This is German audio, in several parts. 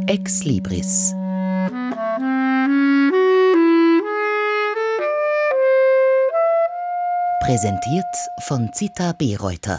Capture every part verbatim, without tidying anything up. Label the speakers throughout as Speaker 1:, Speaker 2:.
Speaker 1: Ex Libris. Präsentiert von Zita Bereuter.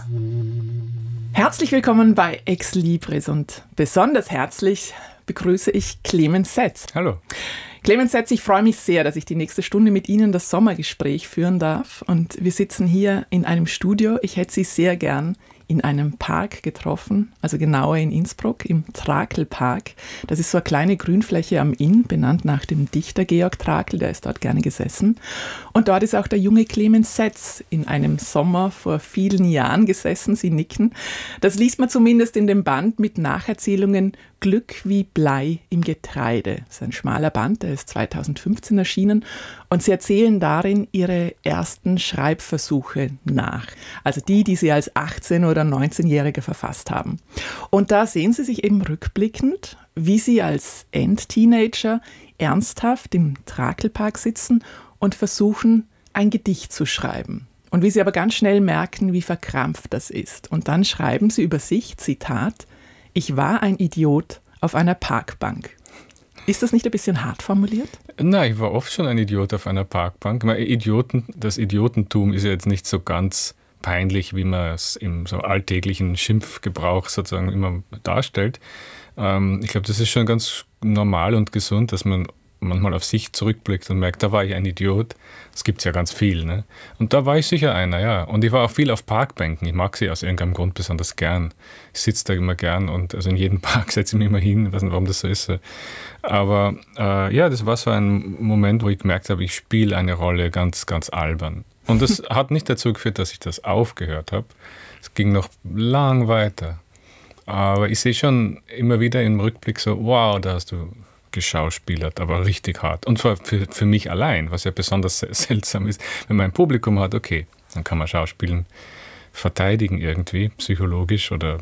Speaker 2: Herzlich willkommen bei Ex Libris und besonders herzlich begrüße ich Clemens Setz.
Speaker 3: Hallo.
Speaker 2: Clemens Setz, ich freue mich sehr, dass ich die nächste Stunde mit Ihnen das Sommergespräch führen darf. Und wir sitzen hier in einem Studio. Ich hätte Sie sehr gern in einem Park getroffen, also genauer in Innsbruck, im Trakl-Park. Das ist so eine kleine Grünfläche am Inn, benannt nach dem Dichter Georg Trakl, der ist dort gerne gesessen. Und dort ist auch der junge Clemens Setz in einem Sommer vor vielen Jahren gesessen, Sie nicken. Das liest man zumindest in dem Band mit Nacherzählungen Glück wie Blei im Getreide. Das ist ein schmaler Band, der ist zweitausendfünfzehn erschienen. Und Sie erzählen darin Ihre ersten Schreibversuche nach. Also die, die Sie als achtzehn- oder neunzehnjährige verfasst haben. Und da sehen Sie sich eben rückblickend, wie Sie als Endteenager ernsthaft im Trakl-Park sitzen und versuchen, ein Gedicht zu schreiben. Und wie Sie aber ganz schnell merken, wie verkrampft das ist. Und dann schreiben Sie über sich, Zitat, ich war ein Idiot auf einer Parkbank. Ist das nicht ein bisschen hart formuliert?
Speaker 3: Nein, ich war oft schon ein Idiot auf einer Parkbank. Meine, Idioten, das Idiotentum ist ja jetzt nicht so ganz peinlich, wie man es im so alltäglichen Schimpfgebrauch sozusagen immer darstellt. Ähm, ich glaube, das ist schon ganz normal und gesund, dass man manchmal auf sich zurückblickt und merkt, da war ich ein Idiot. Das gibt es ja ganz viel. Ne? Und da war ich sicher einer, ja. Und ich war auch viel auf Parkbänken. Ich mag sie aus irgendeinem Grund besonders gern. Ich sitze da immer gern und also in jedem Park setze ich mich immer hin. Ich weiß nicht, warum das so ist. Aber äh, ja, das war so ein Moment, wo ich gemerkt habe, ich spiele eine Rolle ganz, ganz albern. Und das hat nicht dazu geführt, dass ich das aufgehört habe. Es ging noch lang weiter. Aber ich sehe schon immer wieder im Rückblick so, wow, da hast du geschauspielert, aber richtig hart. Und zwar für, für mich allein, was ja besonders seltsam ist. Wenn man ein Publikum hat, okay, dann kann man Schauspielen verteidigen irgendwie, psychologisch oder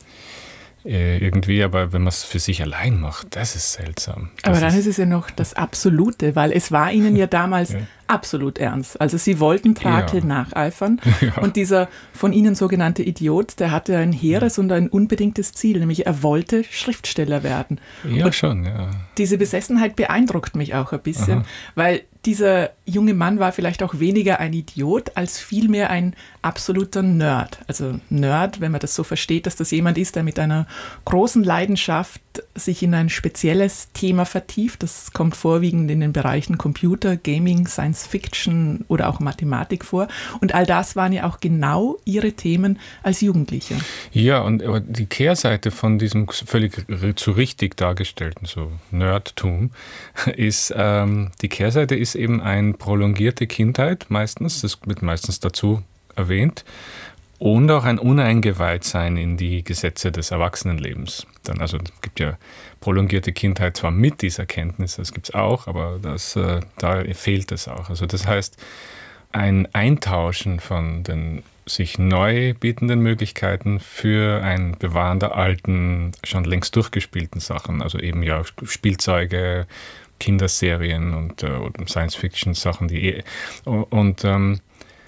Speaker 3: äh, irgendwie, aber wenn man es für sich allein macht, das ist seltsam. Das
Speaker 2: aber dann ist es ja noch das Absolute, weil es war Ihnen ja damals ja. absolut ernst. Also Sie wollten Trakl ja. nacheifern ja. und dieser von Ihnen sogenannte Idiot, der hatte ein hehres und ein unbedingtes Ziel, nämlich er wollte Schriftsteller werden.
Speaker 3: Ja,
Speaker 2: und
Speaker 3: schon, ja.
Speaker 2: Diese Besessenheit beeindruckt mich auch ein bisschen, Aha. weil dieser junge Mann war vielleicht auch weniger ein Idiot, als vielmehr ein absoluter Nerd. Also Nerd, wenn man das so versteht, dass das jemand ist, der mit einer großen Leidenschaft sich in ein spezielles Thema vertieft. Das kommt vorwiegend in den Bereichen Computer, Gaming, Science Fiction oder auch Mathematik vor. Und all das waren ja auch genau Ihre Themen als Jugendliche.
Speaker 3: Ja, und aber die Kehrseite von diesem völlig zu richtig dargestellten so Nerdtum ist, ähm, die Kehrseite ist eben eine prolongierte Kindheit meistens, das wird meistens dazu erwähnt, und auch ein Uneingeweihtsein in die Gesetze des Erwachsenenlebens. Dann, also es gibt ja prolongierte Kindheit zwar mit dieser Kenntnis, das gibt es auch, aber das, äh, da fehlt es auch. Also das heißt, ein Eintauschen von den sich neu bietenden Möglichkeiten für ein Bewahren der alten, schon längst durchgespielten Sachen, also eben ja Spielzeuge, Kinderserien und, äh, und Science-Fiction-Sachen. Die und ähm,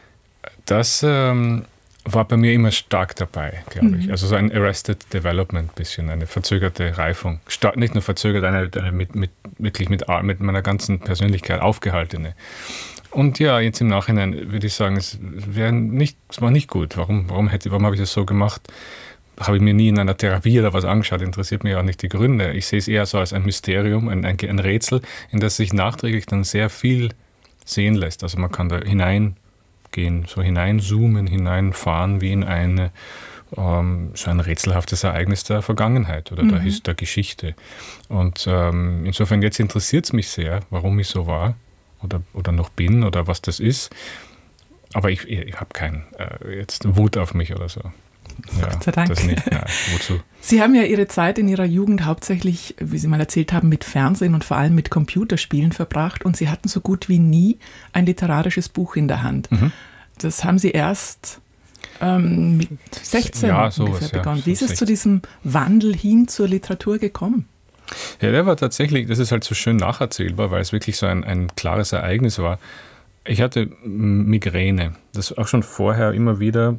Speaker 3: das ähm, war bei mir immer stark dabei, glaube ich. Mhm. Also so ein Arrested Development bisschen, eine verzögerte Reifung. Star- nicht nur verzögert, eine, eine mit, mit, wirklich mit, mit meiner ganzen Persönlichkeit aufgehaltene. Und ja, jetzt im Nachhinein würde ich sagen, es, nicht, es war nicht gut. Warum, warum, hätte, warum habe ich das so gemacht? Habe ich mir nie in einer Therapie oder was angeschaut, interessiert mich auch nicht die Gründe. Ich sehe es eher so als ein Mysterium, ein, ein, ein Rätsel, in das sich nachträglich dann sehr viel sehen lässt. Also man kann da hineingehen, so hineinzoomen, hineinfahren wie in eine, ähm, so ein rätselhaftes Ereignis der Vergangenheit oder mhm. der, der Geschichte. Und ähm, insofern jetzt interessiert es mich sehr, warum ich so war oder, oder noch bin oder was das ist. Aber ich, ich habe keinen äh, jetzt Wut auf mich oder so. Ja,
Speaker 2: Gott sei Dank.
Speaker 3: Das nicht. Ja, wozu?
Speaker 2: Sie haben ja Ihre Zeit in Ihrer Jugend hauptsächlich, wie Sie mal erzählt haben, mit Fernsehen und vor allem mit Computerspielen verbracht und Sie hatten so gut wie nie ein literarisches Buch in der Hand. Mhm. Das haben Sie erst ähm, mit sechzehn
Speaker 3: ja,
Speaker 2: ungefähr
Speaker 3: sowas,
Speaker 2: begonnen.
Speaker 3: Ja,
Speaker 2: wie ist es zu diesem Wandel hin zur Literatur gekommen?
Speaker 3: Ja, der war tatsächlich, das ist halt so schön nacherzählbar, weil es wirklich so ein, ein klares Ereignis war. Ich hatte Migräne, das auch schon vorher immer wieder